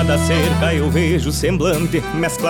cima da cerca eu vejo o semblante mesclado